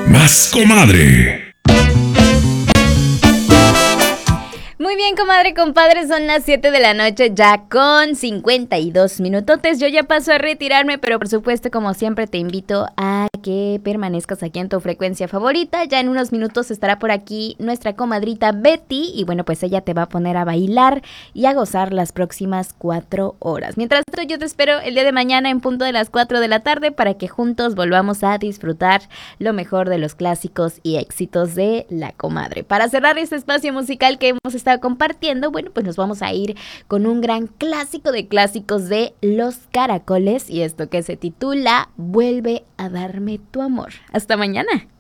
Más comadre. Muy bien, comadre, compadre, son las 7 de la noche ya con 52 minutotes. Yo ya paso a retirarme, pero por supuesto, como siempre, te invito a que permanezcas aquí en tu frecuencia favorita. Ya en unos minutos estará por aquí nuestra comadrita Betty y bueno, pues ella te va a poner a bailar y a gozar las próximas 4 horas. Mientras tanto, yo te espero el día de mañana en punto de las 4 de la tarde para que juntos volvamos a disfrutar lo mejor de los clásicos y éxitos de la comadre. Para cerrar este espacio musical que hemos estado compartiendo, bueno, pues nos vamos a ir con un gran clásico de clásicos de Los Caracoles y esto que se titula Vuelve a darme tu amor. Hasta mañana.